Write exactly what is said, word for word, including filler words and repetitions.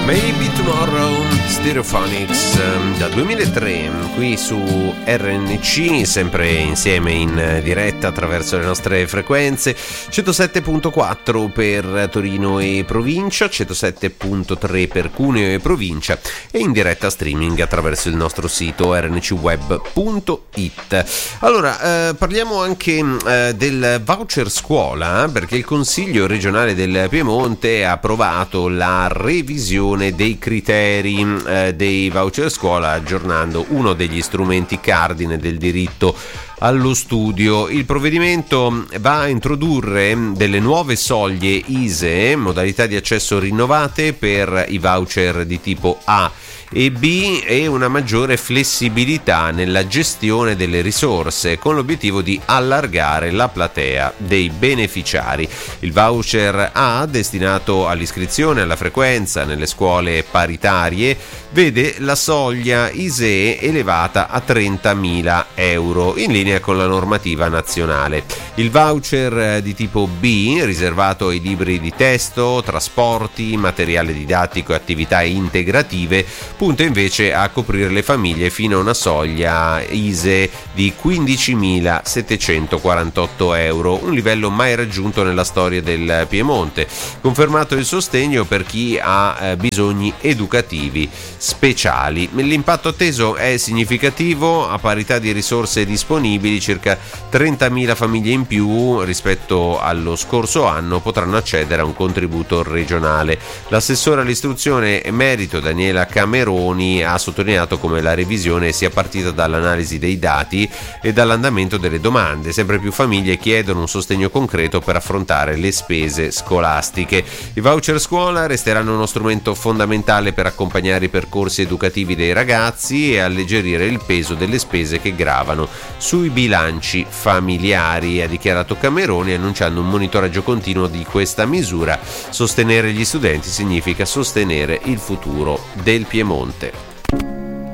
Maybe Tomorrow, Stereophonics, dal duemilatré, qui su R N C, sempre insieme in diretta attraverso le nostre frequenze, centosette virgola quattro per Torino e provincia, centosette virgola tre per Cuneo e provincia, e in diretta streaming attraverso il nostro sito r n c web punto i t. Allora, eh, parliamo anche eh, del voucher scuola, perché il Consiglio regionale del Piemonte ha approvato la revisione dei criteri eh, dei voucher scuola, aggiornando uno degli strumenti cardine del diritto allo studio. Il provvedimento va a introdurre delle nuove soglie I S E E, modalità di accesso rinnovate per i voucher di tipo A e B, e una maggiore flessibilità nella gestione delle risorse, con l'obiettivo di allargare la platea dei beneficiari. Il voucher A, destinato all'iscrizione alla frequenza nelle scuole paritarie, vede la soglia I S E E elevata a trentamila euro, in linea con la normativa nazionale. Il voucher di tipo B, riservato ai libri di testo, trasporti, materiale didattico e attività integrative, punta invece a coprire le famiglie fino a una soglia I S E E di quindicimilasettecentoquarantotto euro, un livello mai raggiunto nella storia del Piemonte. Confermato il sostegno per chi ha eh, bisogni educativi speciali. L'impatto atteso è significativo: a parità di risorse disponibili, circa trentamila famiglie in più rispetto allo scorso anno potranno accedere a un contributo regionale. L'assessore all'istruzione e merito Daniela Cameroni ha sottolineato come la revisione sia partita dall'analisi dei dati e dall'andamento delle domande. Sempre più famiglie chiedono un sostegno concreto per affrontare le spese scolastiche. I voucher scuola resteranno uno strumento fondamentale per accompagnare i percorsi educativi dei ragazzi e alleggerire il peso delle spese che gravano sui bilanci familiari, ha dichiarato Cameroni, annunciando un monitoraggio continuo di questa misura. Sostenere gli studenti significa sostenere il futuro del Piemonte.